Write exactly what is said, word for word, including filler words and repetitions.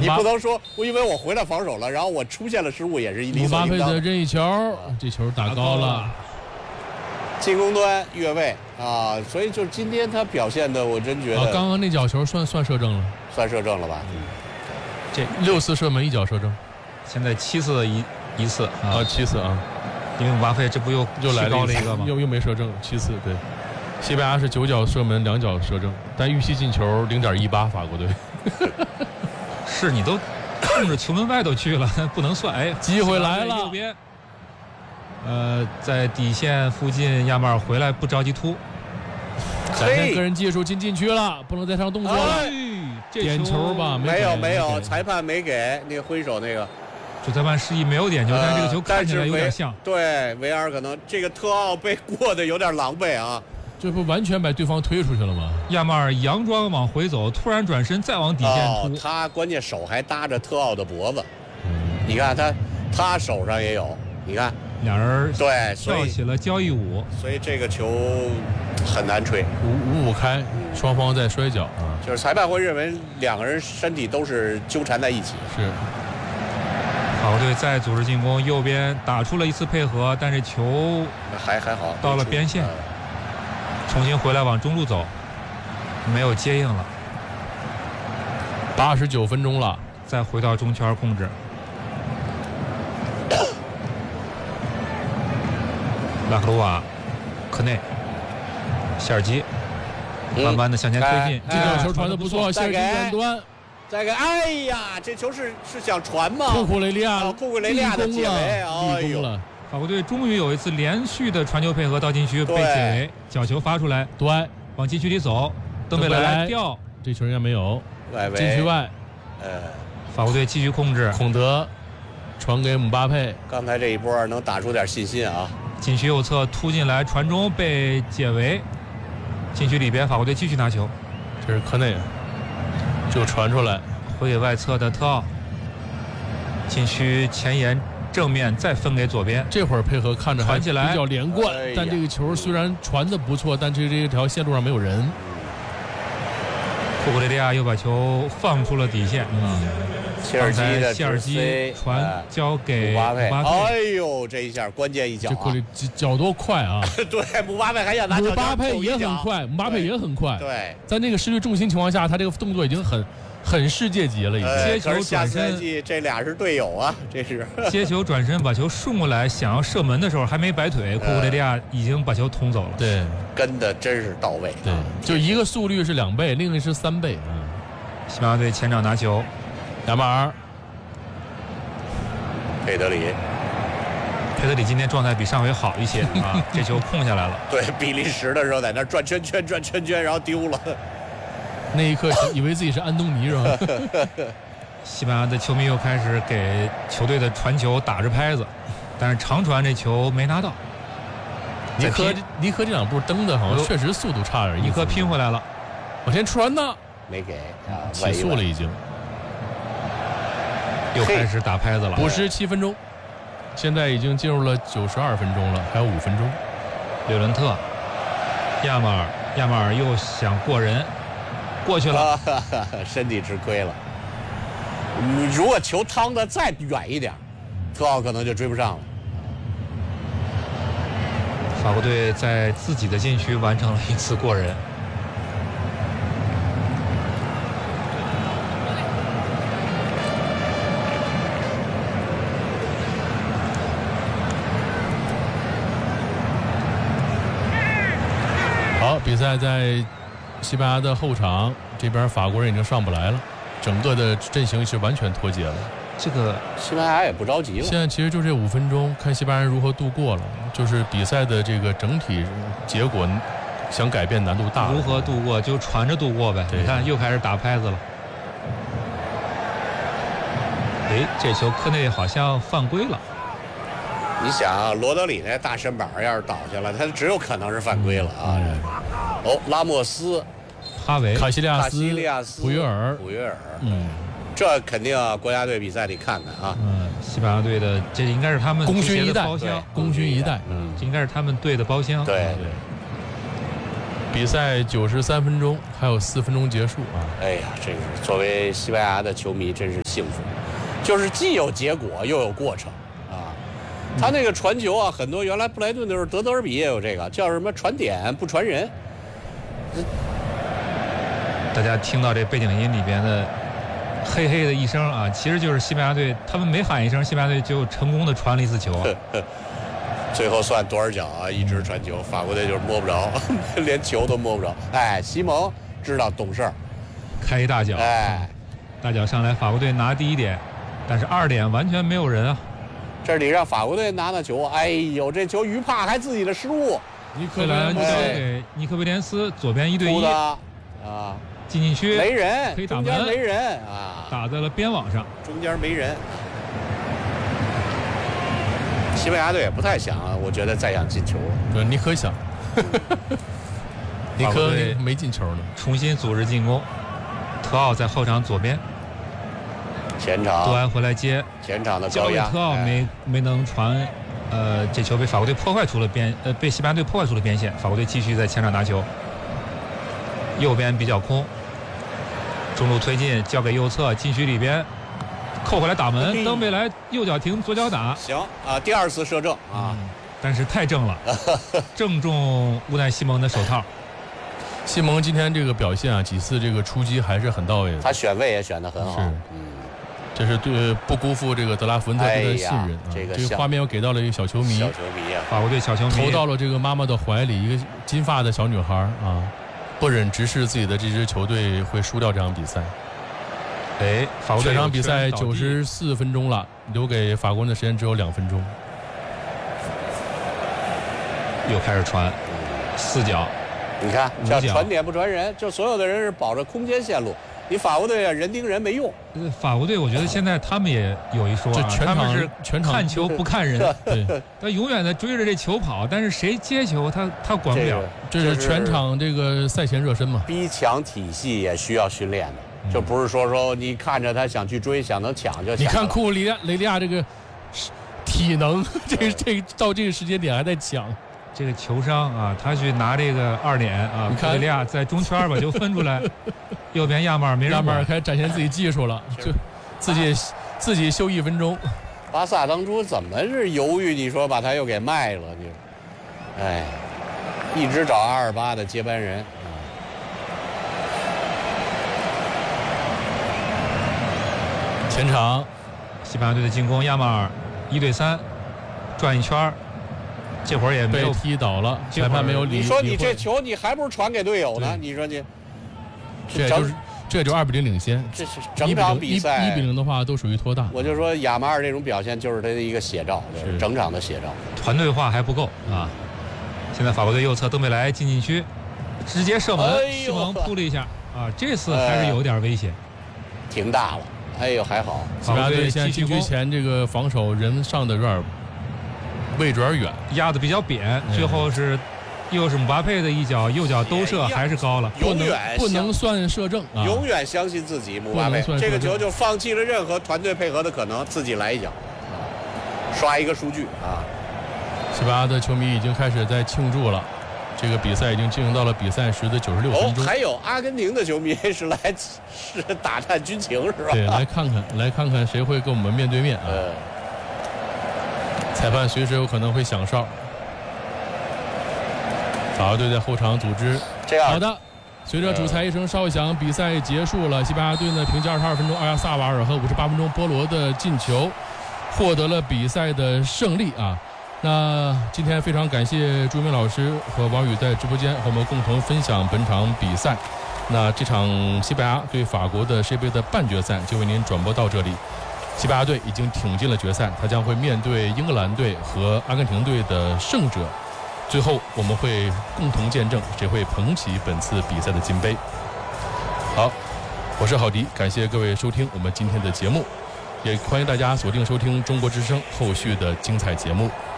你不能说我因为我回来防守了，然后我出现了失误也是理所应当。 姆巴佩的任意球，这球打高了。 进攻端越位啊，所以就今天他表现的，我真觉得。 啊，刚刚那脚球算算射正了， 算射正了吧？ 嗯，这六次射门一脚射正， 现在七次一一次啊， 啊七次啊， 因为姆巴佩这不又又来高了一个吗？ 又又没射正，七次对。西班牙是九脚射门两脚射正，但预期进球零点一八，法国队。 是你都冲着球门外头去了，不能算。哎， 机会来了， 右边。呃，在底线附近，亚马尔回来不着急突， 展现个人技术进禁区了，不能再上动作了。 哎、 点球吧？ 没有没有，裁判没给那个挥手那个。 主裁判示意没有点球，呃、但是这个球看起来有点像。 对，维尔可能这个特奥被过得有点狼狈啊。 这不完全把对方推出去了吗？ 亚马尔佯装往回走，突然转身再往底线突。 哦、他关键手还搭着特奥的脖子，嗯、你看他他手上也有，你看。 两人对跳起了交谊舞， 所以这个球很难吹， 五五五开，双方在摔跤啊。 就是裁判会认为两个人身体都是纠缠在一起。 是。 法国队再组织进攻，右边打出了一次配合，但是球还还好到了边线，重新回来往中路走，没有接应了。 八十九分钟了， 再回到中圈控制。拉克鲁瓦、科内、谢尔基慢慢的向前推进， 这脚球传的不错，谢尔基远端， 再给，哎呀，这球是是想传吗？ 库库雷利亚， 库库雷利亚的解围， 立功了。 法国队终于有一次连续的传球配合到禁区被解围，角球发出来， 对， 往禁区里走，登贝莱吊， 这球应该没有， 外围禁区外， 呃， 法国队继续控制， 孔德传给姆巴佩， 刚才这一波能打出点信心啊。 禁区右侧突进来，传中被解围，禁区里边法国队继续拿球， 这是科内，就传出来， 回给外侧的特奥，禁区前沿正面再分给左边， 这会儿配合看着还比较连贯， 哎、 但这个球虽然传的不错，但这这条线路上没有人。 库库雷利亚又把球放出了底线，嗯。 切尔基的切尔基传交给姆巴佩， 哎呦，这一下关键一脚、啊， 这脚多快啊！ 对，姆巴佩还想拿脚。 姆巴佩也很快，姆巴佩也很快。 对， 在那个失去重心情况下，他这个动作已经很很世界级了，已经。 呃、 接球转身， 这俩是队友啊，这是。 接球转身把球顺过来，想要射门的时候还没摆腿，库库雷利亚已经把球捅走了。 对， 跟的真是到位。 对，就一个速率是两倍，另一个是三倍。嗯， 西班牙队前场拿球。 亚马尔， 佩德里， 佩德里今天状态比上回好一些啊，这球控下来了。 对，比利时的时候在那转圈圈转圈圈，然后丢了。 那一刻以为自己是安东尼是吧？ 西班牙的球迷又开始给球队的传球打着拍子，但是长传这球没拿到。 尼科尼科这两步蹬的好像确实速度差点， 尼科拼回来了， 往前传呢， 没给啊， 起速了已经。 又开始打拍子了。 补时七分钟，现在已经进入了九十二分钟了，还有五分钟。 柳伦特，亚马尔，亚马尔又想过人，过去了， 啊、身体吃亏了。如果球趟的再远一点，特奥可能就追不上了。 法国队在自己的禁区完成了一次过人。 比赛在西班牙的后场，这边法国人已经上不来了，整个的阵型是完全脱节了。 这个西班牙也不着急了。 现在其实就这五分钟，看西班牙人如何度过了。就是比赛的这个整体结果，想改变难度大。 如何度过就传着度过呗。你看又开始打拍子了。哎，这球科内好像犯规了。 你想啊，罗德里那大身板要是倒下了，他只有可能是犯规了啊。嗯、哦，拉莫斯、 哈维、 卡西利亚斯、 卡西利亚斯、 普约尔、 普约尔， 嗯， 这肯定啊，国家队比赛得看看啊。 嗯，西班牙队的这应该是他们功勋一代， 包厢， 功勋一代， 嗯，这应该是他们队的包厢。 对对。 比赛九十三分钟，还有四分钟结束啊！ 哎呀，这个作为西班牙的球迷真是幸福，就是既有结果又有过程啊。他那个传球啊，很多原来布莱顿的时候，德德尔比也有这个，叫什么传点不传人。 大家听到这背景音里边的嘿嘿的一声啊，其实就是西班牙队，他们每喊一声，西班牙队就成功的传了一次球。 最后算多少脚啊？一直传球，法国队就是摸不着，连球都摸不着。哎，西蒙知道懂事儿， 开一大脚， 哎， 大脚上来，法国队拿第一点，但是二点完全没有人啊。 这里让法国队拿拿球，哎呦，这球于帕还自己的失误， 尼克维兰交给尼克威廉斯，左边一对一啊， 进禁区没人， 可以打门， 中间没人啊， 打在了边网上， 中间没人。西班牙队也不太想啊，我觉得再想进球。 对，尼克想，尼克没进球呢。 重新组织进攻，特奥在后场左边， 前场多安回来接， 前场的高压， 特奥没、哎、没能传，呃，这球被法国队破坏出了边，呃，被西班牙队破坏出了边线。法国队继续在前场拿球，右边比较空，中路推进，交给右侧禁区里边。扣回来打门，登贝莱右脚停，左脚打， 行啊，第二次射正啊、嗯， 但是太正了，正中乌奈西蒙的手套。 西蒙今天这个表现啊，几次这个出击还是很到位的， 他选位也选得很好， 是，嗯，这是对不辜负这个德拉福恩特队的信任、啊哎、这个这个画面又给到了一个小球迷， 小球迷啊， 法国队小球迷投到了这个妈妈的怀里，一个金发的小女孩啊，不忍直视自己的这支球队会输掉这场比赛。 哎，法国队这场比赛九十四分钟了，留给法国人的时间只有两分钟。 又开始传四脚， 你看叫传点不传人，就所有的人是保着空间线路。你法国队啊，人盯人没用。 法国队我觉得现在他们也有一说、啊， 全他们是全场看球不看人， 对， 他永远在追着这球跑，但是谁接球他他管不了。 这是全场这个赛前热身嘛。 逼抢体系也需要训练的。就不是说说你看着他想去追，想能抢就抢。 你看库里亚雷利亚这个体能，这这到这个时间点还在抢。 这个球商啊，他去拿这个二点啊，库里亚在中圈把球分出来，右边亚马尔没人管， 亚马尔开始展现自己技术了，就自己自己休一分钟。 巴萨当初怎么是犹豫？你说把他又给卖了，你，哎，一直找阿尔巴的接班人。 前场， 西班牙队的进攻，亚马尔一对三，转一圈，这会儿也没有被踢倒了，裁判没有理。 你说你这球你还不如传给队友呢？你说你， 这就是这就二比零领先。 这是整场比赛一比零的话都属于拖大。 我就说亚马尔这种表现就是他的一个写照，是整场的写照。 团队化还不够啊！现在法国队右侧登贝莱进禁区，直接射门， 哎、 西蒙扑了一下啊！这次还是有点危险， 挺大了。哎呦，还好！ 西班牙队现在禁区前这个防守人上的有点位置有点远， 压的比较扁，最后是又是姆巴佩的一脚右脚兜射，还是高了， 永远不能算射正、啊， 永远相信自己。姆巴佩这个球就放弃了任何团队配合的可能，自己来一脚，刷一个数据啊！ 西班牙的球迷已经开始在庆祝了。这个比赛已经进行到了比赛时的九十六分钟。 哦，还有阿根廷的球迷是来是打探军情是吧？ 对，来看看，来看看谁会跟我们面对面啊！ 呃、 裁判随时有可能会响哨。法国队在后场组织， 这样好的。随着主裁一声哨响，比赛结束了。西班牙队呢，凭借二十二分钟阿亚萨瓦尔和五十八分钟波罗的进球，获得了比赛的胜利啊！那今天非常感谢朱明老师和王宇在直播间和我们共同分享本场比赛。那这场西班牙对法国的世界杯的半决赛就为您转播到这里。西班牙队已经挺进了决赛，他将会面对英格兰队和阿根廷队的胜者。最后我们会共同见证谁会捧起本次比赛的金杯。好，我是郝迪，感谢各位收听我们今天的节目，也欢迎大家锁定收听中国之声后续的精彩节目。